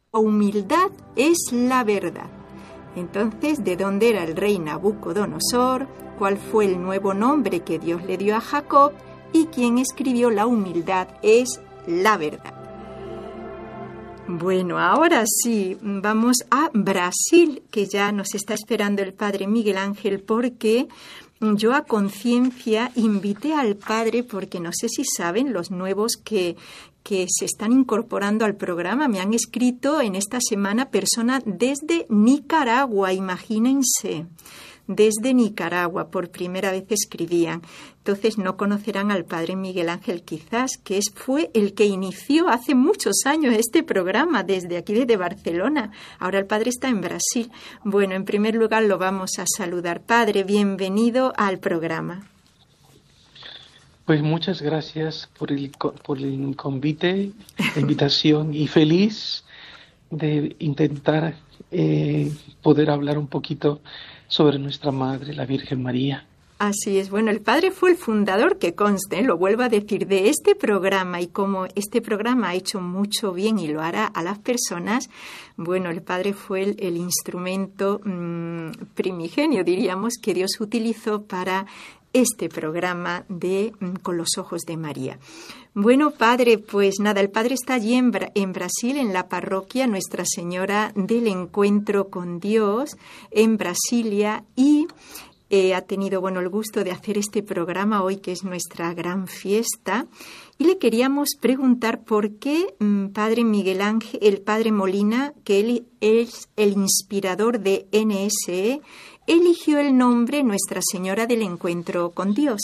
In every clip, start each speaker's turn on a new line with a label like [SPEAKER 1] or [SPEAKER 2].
[SPEAKER 1] humildad es la verdad. Entonces, ¿de dónde era el rey Nabucodonosor? ¿Cuál fue el nuevo nombre que Dios le dio a Jacob? ¿Y quién escribió la humildad es la verdad? Bueno, ahora sí, vamos a Brasil, que ya nos está esperando el padre Miguel Ángel, porque yo a conciencia invité al padre, porque no sé si saben los nuevos que se están incorporando al programa. Me han escrito en esta semana personas desde Nicaragua, imagínense. Desde Nicaragua, por primera vez escribían. Entonces no conocerán al padre Miguel Ángel quizás, que fue el que inició hace muchos años este programa, desde aquí, desde Barcelona. Ahora el padre está en Brasil. Bueno, en primer lugar lo vamos a saludar. Padre, bienvenido al programa.
[SPEAKER 2] Pues muchas gracias por el convite, la invitación, y feliz de intentar poder hablar un poquito sobre nuestra Madre, la Virgen María.
[SPEAKER 1] Así es. Bueno, el padre fue el fundador, que conste, lo vuelvo a decir, de este programa, y como este programa ha hecho mucho bien y lo hará a las personas, bueno, el padre fue el instrumento primigenio, diríamos, que Dios utilizó para este programa de Con los Ojos de María. Bueno, padre, pues nada, el padre está allí en Brasil, en la parroquia Nuestra Señora del Encuentro con Dios, en Brasilia, y ha tenido, bueno, el gusto de hacer este programa hoy, que es nuestra gran fiesta. Y le queríamos preguntar por qué padre Miguel Ángel, el padre Molina, que él es el inspirador de NSE, eligió el nombre Nuestra Señora del Encuentro con Dios.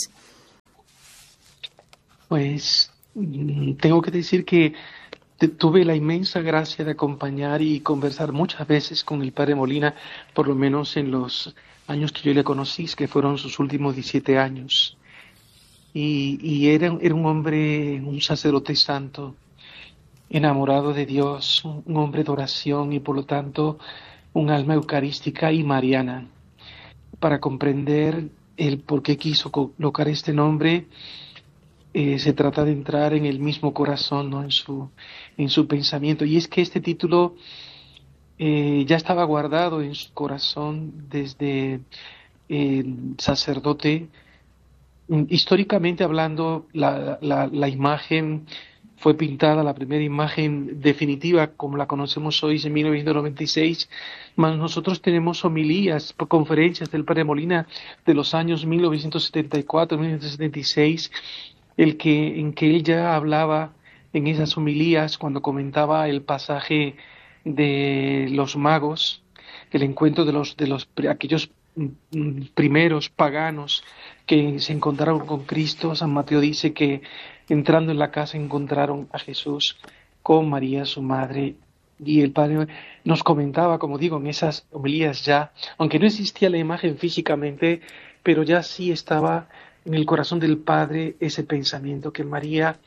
[SPEAKER 2] Pues tengo que decir que tuve la inmensa gracia de acompañar y conversar muchas veces con el padre Molina, por lo menos en los años que yo le conocí, que fueron sus últimos 17 años. Y era un hombre, un sacerdote santo, enamorado de Dios, un hombre de oración y por lo tanto un alma eucarística y mariana. Para comprender el por qué quiso colocar este nombre, se trata de entrar en el mismo corazón, ¿no? en su pensamiento. Y es que este título ya estaba guardado en su corazón desde sacerdote. Históricamente hablando, la imagen fue pintada, la primera imagen definitiva como la conocemos hoy, en 1996, mas nosotros tenemos homilías, conferencias del padre Molina de los años 1974, 1976, en que él ya hablaba en esas homilías cuando comentaba el pasaje de los magos, el encuentro de aquellos primeros paganos que se encontraron con Cristo. San Mateo dice que entrando en la casa encontraron a Jesús con María, su madre, y el padre nos comentaba, como digo, en esas homilías ya, aunque no existía la imagen físicamente, pero ya sí estaba en el corazón del padre ese pensamiento que María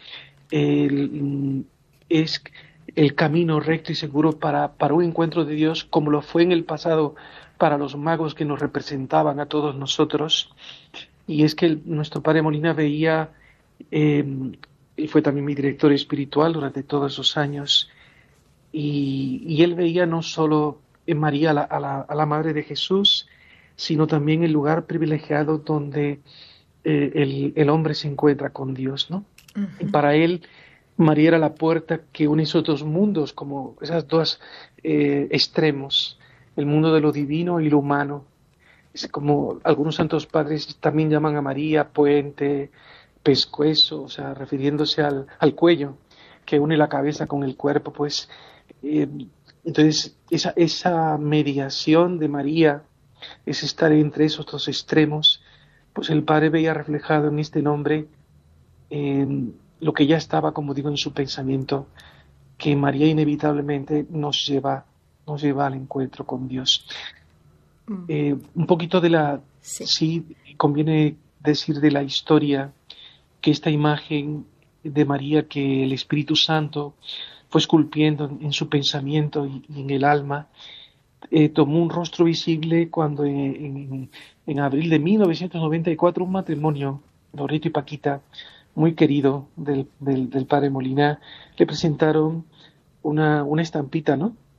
[SPEAKER 2] es el camino recto y seguro para un encuentro de Dios, como lo fue en el pasado para los magos que nos representaban a todos nosotros. Y es que nuestro padre Molina veía, él fue también mi director espiritual durante todos esos años, y él veía no solo en María a la Madre de Jesús, sino también el lugar privilegiado donde el hombre se encuentra con Dios, ¿no? Uh-huh. Y para él, María era la puerta que une esos dos mundos, como esos dos extremos, el mundo de lo divino y lo humano. Es como algunos santos padres también llaman a María puente, pescuezo, o sea, refiriéndose al cuello que une la cabeza con el cuerpo, pues. Entonces, esa mediación de María, es estar entre esos dos extremos, pues el Padre veía reflejado en este nombre lo que ya estaba, como digo, en su pensamiento, que María inevitablemente nos lleva al encuentro con Dios. Un poquito sí, conviene decir de la historia, que esta imagen de María que el Espíritu Santo fue esculpiendo en su pensamiento y en el alma, tomó un rostro visible cuando en abril de 1994 un matrimonio, Loreto y Paquita, muy querido del padre Molina, le presentaron una estampita, ¿no?,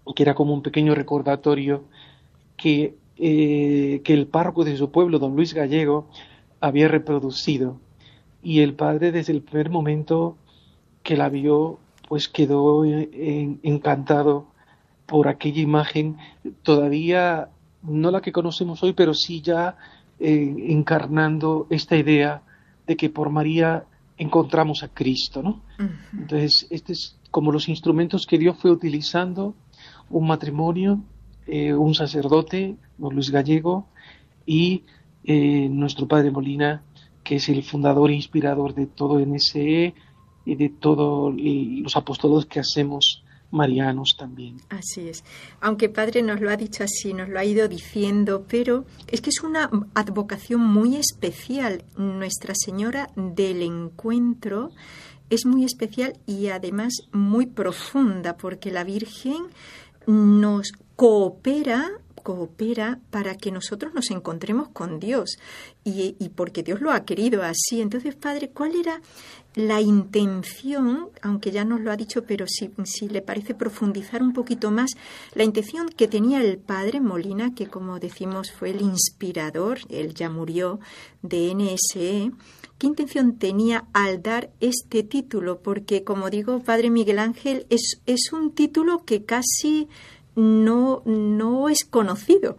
[SPEAKER 2] que era como un pequeño recordatorio que el párroco de su pueblo, don Luis Gallego, había reproducido. Y el padre, desde el primer momento que la vio, pues quedó encantado por aquella imagen, todavía no la que conocemos hoy, pero sí ya encarnando esta idea de que por María encontramos a Cristo, ¿no?
[SPEAKER 1] Ujú.
[SPEAKER 2] Entonces, este es como los instrumentos que Dios fue utilizando: un matrimonio, un sacerdote, don Luis Gallego, y nuestro padre Molina, que es el fundador e inspirador de todo NSE y de todos los apostolados que hacemos marianos también.
[SPEAKER 1] Así es. Aunque padre nos lo ha dicho así, nos lo ha ido diciendo, pero es que es una advocación muy especial. Nuestra Señora del Encuentro es muy especial y además muy profunda, porque la Virgen nos coopera para que nosotros nos encontremos con Dios y porque Dios lo ha querido así. Entonces, padre, ¿cuál era la intención, aunque ya nos lo ha dicho, pero si le parece profundizar un poquito más, la intención que tenía el padre Molina, que como decimos fue el inspirador, él ya murió, de NSE? ¿Qué intención tenía al dar este título? Porque, como digo, padre Miguel Ángel, es un título que casi no es conocido.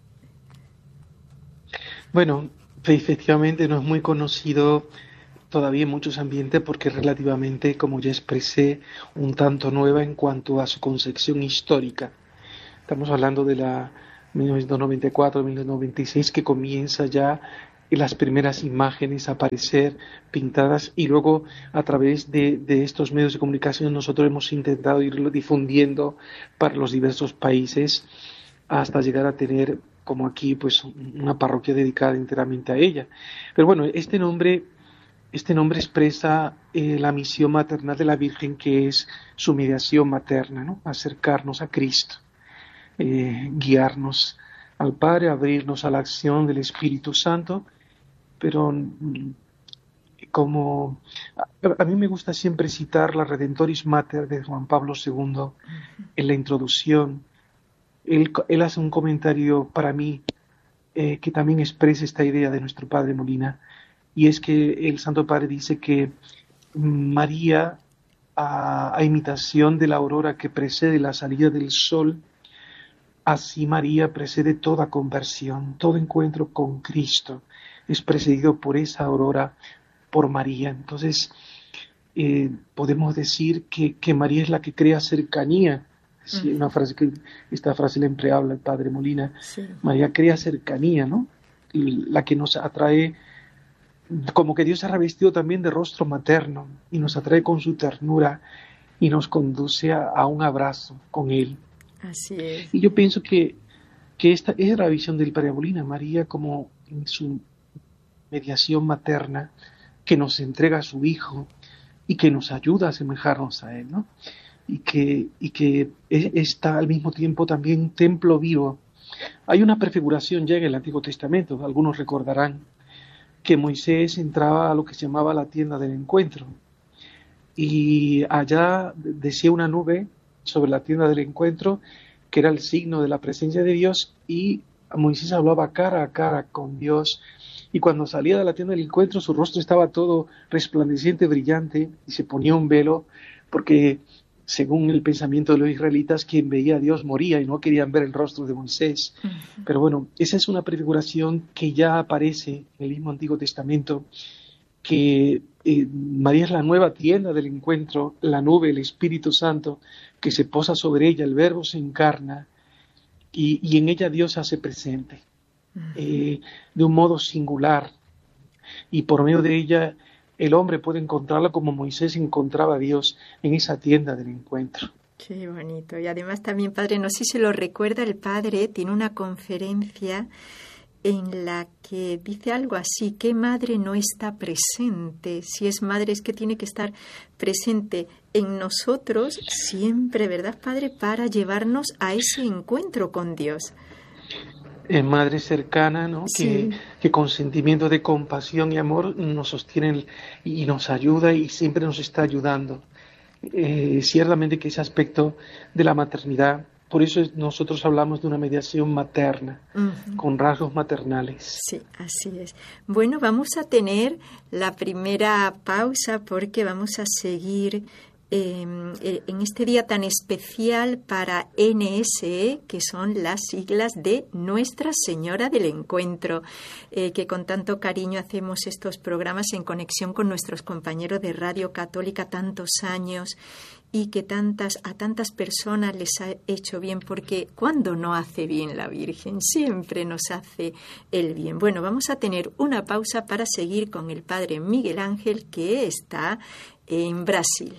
[SPEAKER 2] Bueno, efectivamente no es muy conocido todavía en muchos ambientes porque es relativamente, como ya expresé, un tanto nueva en cuanto a su concepción histórica. Estamos hablando de la 1994-1996, que comienza ya las primeras imágenes a aparecer pintadas, y luego a través de estos medios de comunicación nosotros hemos intentado irlo difundiendo para los diversos países hasta llegar a tener, como aquí, pues una parroquia dedicada enteramente a ella. Pero bueno, este nombre expresa la misión maternal de la Virgen, que es su mediación materna, ¿no? Acercarnos a Cristo, guiarnos al Padre, abrirnos a la acción del Espíritu Santo, pero como a mí me gusta siempre citar la Redentoris Mater de Juan Pablo II en la introducción. Él hace un comentario para mí que también expresa esta idea de nuestro Padre Molina, y es que el Santo Padre dice que María, a imitación de la aurora que precede la salida del sol, así María precede toda conversión, todo encuentro con Cristo es precedido por esa aurora, por María. Entonces, podemos decir que María es la que crea cercanía. Sí, esta frase la empleaba el padre Molina.
[SPEAKER 1] Sí.
[SPEAKER 2] María crea cercanía, ¿no? La que nos atrae, como que Dios se ha revestido también de rostro materno y nos atrae con su ternura y nos conduce a un abrazo con Él.
[SPEAKER 1] Así es.
[SPEAKER 2] Y yo pienso que esta es la visión del padre Molina, María como en su mediación materna, que nos entrega a su Hijo y que nos ayuda a asemejarnos a Él, ¿no? Y que está al mismo tiempo también un templo vivo. Hay una prefiguración ya en el Antiguo Testamento. Algunos recordarán que Moisés entraba a lo que se llamaba la tienda del encuentro, y allá decía una nube sobre la tienda del encuentro, que era el signo de la presencia de Dios, y Moisés hablaba cara a cara con Dios, y cuando salía de la tienda del encuentro su rostro estaba todo resplandeciente, brillante, y se ponía un velo, porque según el pensamiento de los israelitas, quien veía a Dios moría y no querían ver el rostro de Moisés. Uh-huh. Pero bueno, esa es una prefiguración que ya aparece en el mismo Antiguo Testamento, que María es la nueva tienda del encuentro, la nube, el Espíritu Santo, que se posa sobre ella, el Verbo se encarna, y en ella Dios se hace presente, de un modo singular, y por medio de ella el hombre puede encontrarla como Moisés encontraba a Dios en esa tienda del encuentro.
[SPEAKER 1] Qué bonito. Y además también, padre, no sé si se lo recuerda, el padre tiene una conferencia en la que dice algo así: ¿qué madre no está presente? Si es madre, es que tiene que estar presente en nosotros siempre, ¿verdad, padre? Para llevarnos a ese encuentro con Dios.
[SPEAKER 2] Madre cercana, ¿no?
[SPEAKER 1] Sí.
[SPEAKER 2] Que con sentimiento de compasión y amor nos sostiene y nos ayuda y siempre nos está ayudando. Ciertamente que ese aspecto de la maternidad Por eso nosotros hablamos de una mediación materna, con rasgos maternales.
[SPEAKER 1] Sí, así es. Bueno, vamos a tener la primera pausa porque vamos a seguir en este día tan especial para NSE, que son las siglas de Nuestra Señora del Encuentro, que con tanto cariño hacemos estos programas en conexión con nuestros compañeros de Radio Católica tantos años, y que a tantas personas les ha hecho bien, porque cuando no hace bien la Virgen, siempre nos hace el bien. Bueno, vamos a tener una pausa para seguir con el Padre Miguel Ángel, que está en Brasil.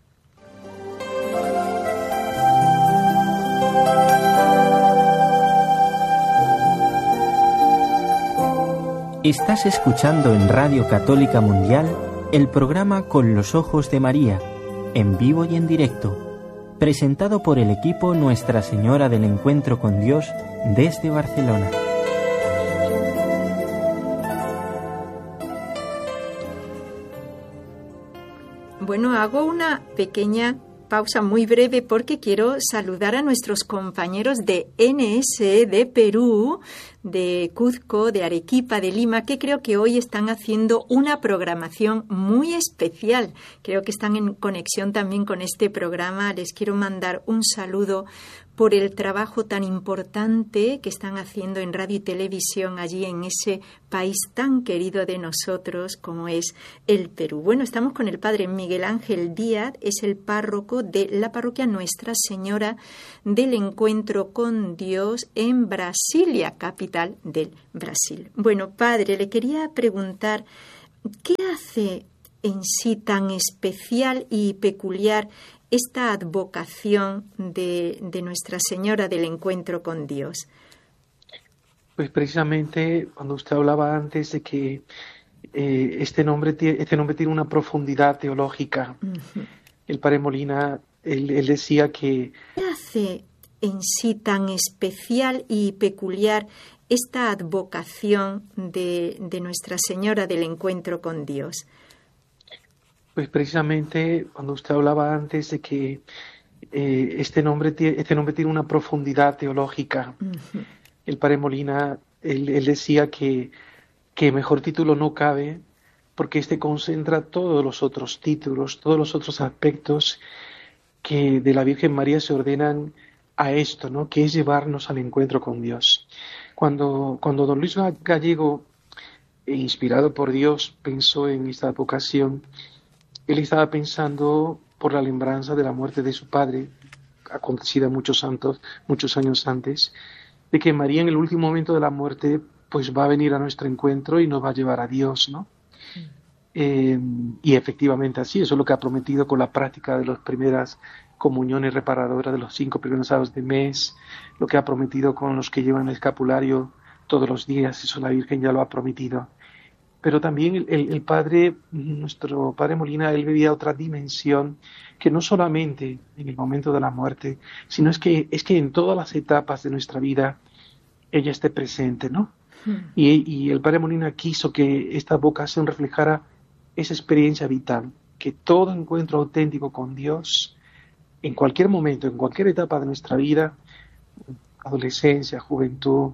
[SPEAKER 3] Estás escuchando en Radio Católica Mundial el programa Con los Ojos de María, en vivo y en directo, presentado por el equipo Nuestra Señora del Encuentro con Dios desde Barcelona.
[SPEAKER 1] Bueno, hago una pequeña pausa muy breve porque quiero saludar a nuestros compañeros de NSE de Perú, de Cuzco, de Arequipa, de Lima, que creo que hoy están haciendo una programación muy especial. Creo que están en conexión también con este programa. Les quiero mandar un saludo por el trabajo tan importante que están haciendo en radio y televisión allí en ese país tan querido de nosotros como es el Perú. Bueno, estamos con el Padre Miguel Ángel Díaz, es el párroco de la parroquia Nuestra Señora del Encuentro con Dios en Brasilia, capital del Brasil. Bueno, Padre, le quería preguntar, ¿qué hace en sí tan especial y peculiar esta advocación de Nuestra Señora del Encuentro con Dios?
[SPEAKER 2] Pues precisamente cuando usted hablaba antes de que este nombre tiene una profundidad teológica, el Padre Molina, él decía que...
[SPEAKER 1] ¿Qué hace en sí tan especial y peculiar esta advocación de Nuestra Señora del Encuentro con Dios?
[SPEAKER 2] Pues precisamente cuando usted hablaba antes de que este nombre tiene una profundidad teológica, el Padre Molina, él decía que mejor título no cabe, porque este concentra todos los otros títulos, todos los otros aspectos que de la Virgen María se ordenan a esto, ¿no? Que es llevarnos al encuentro con Dios. Cuando don Luis Gallego, inspirado por Dios, pensó en esta advocación, él estaba pensando por la lembranza de la muerte de su padre, acontecida muchos años antes, de que María en el último momento de la muerte pues va a venir a nuestro encuentro y nos va a llevar a Dios, ¿no? Y efectivamente así, eso es lo que ha prometido con la práctica de las primeras comuniones reparadoras de los 5 primeros sábados de mes, lo que ha prometido con los que llevan el escapulario todos los días, eso la Virgen ya lo ha prometido. Pero también el Padre, nuestro Padre Molina, él vivía otra dimensión que no solamente en el momento de la muerte, sino es que en todas las etapas de nuestra vida ella esté presente, ¿no? Y el Padre Molina quiso que esta vocación reflejara esa experiencia vital, que todo encuentro auténtico con Dios, en cualquier momento, en cualquier etapa de nuestra vida, adolescencia, juventud,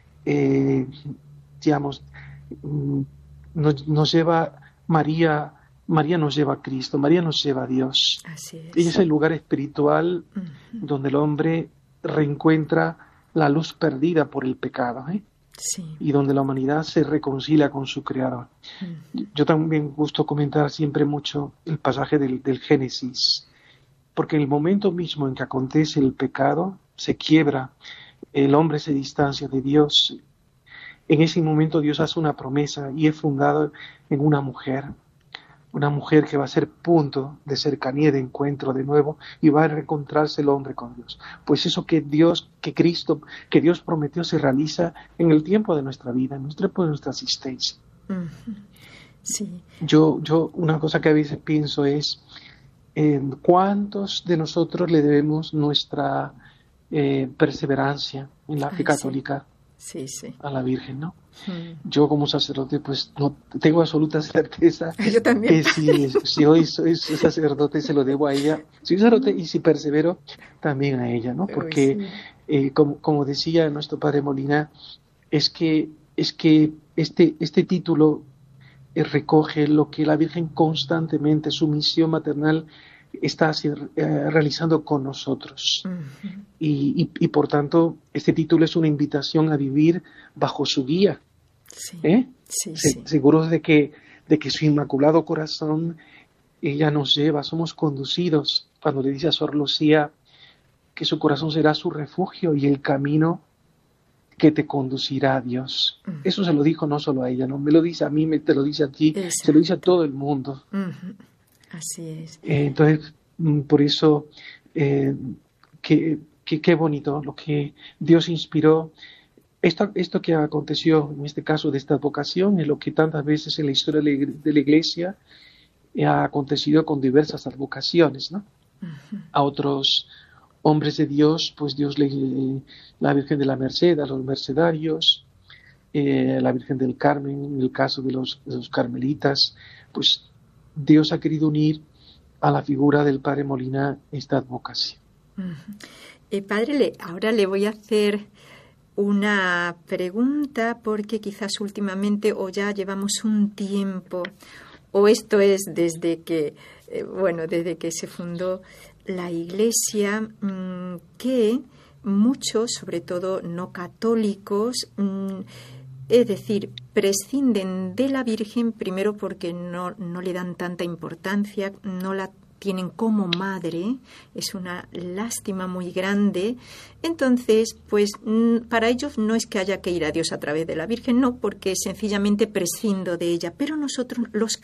[SPEAKER 2] digamos, nos lleva María nos lleva a Cristo, María nos lleva a Dios.
[SPEAKER 1] Así es.
[SPEAKER 2] Ella es el lugar espiritual donde el hombre reencuentra la luz perdida por el pecado,
[SPEAKER 1] Sí.
[SPEAKER 2] Y donde la humanidad se reconcilia con su Creador. Yo también gusto comentar siempre mucho el pasaje del Génesis, porque en el momento mismo en que acontece el pecado, se quiebra, el hombre se distancia de Dios. En ese momento Dios hace una promesa y es fundado en una mujer que va a ser punto de cercanía, de encuentro de nuevo, y va a reencontrarse el hombre con Dios. Pues eso que Dios prometió se realiza en el tiempo de nuestra vida, en el tiempo de nuestra existencia.
[SPEAKER 1] Sí.
[SPEAKER 2] Yo una cosa que a veces pienso es ¿cuántos de nosotros le debemos nuestra perseverancia en la fe católica?
[SPEAKER 1] Sí, sí.
[SPEAKER 2] A la Virgen, ¿no? Yo como sacerdote pues no tengo absoluta certeza
[SPEAKER 1] Yo también.
[SPEAKER 2] que si hoy soy sacerdote se lo debo a ella. Soy sacerdote y si persevero también a ella, ¿no? Porque como decía nuestro padre Molina, es que este título recoge lo que la Virgen constantemente, su misión maternal, está realizando con nosotros. Uh-huh. Y por tanto, este título es una invitación a vivir bajo su guía.
[SPEAKER 1] Sí.
[SPEAKER 2] Sí. Seguros de que su inmaculado corazón, ella nos lleva, somos conducidos. Cuando le dice a Sor Lucía que su corazón será su refugio y el camino que te conducirá a Dios. Uh-huh. Eso se lo dijo no solo a ella, no me lo dice a mí, te lo dice a ti, exacto. Se lo dice a todo el mundo.
[SPEAKER 1] Uh-huh. Así es.
[SPEAKER 2] Entonces, por eso, qué bonito lo que Dios inspiró. Esto que aconteció, en este caso de esta vocación, es lo que tantas veces en la historia de la Iglesia ha acontecido con diversas advocaciones, ¿no? Uh-huh. A otros hombres de Dios, pues Dios la Virgen de la Merced, a los mercedarios, la Virgen del Carmen, en el caso de los carmelitas, pues Dios ha querido unir a la figura del Padre Molina esta advocación.
[SPEAKER 1] Uh-huh. Padre, ahora le voy a hacer una pregunta porque quizás últimamente o ya llevamos un tiempo o esto es desde que se fundó la Iglesia, que muchos, sobre todo no católicos, es decir, prescinden de la Virgen primero porque no le dan tanta importancia, no la tienen como madre, es una lástima muy grande. Entonces, pues para ellos no es que haya que ir a Dios a través de la Virgen, no, porque sencillamente prescindo de ella. Pero nosotros, los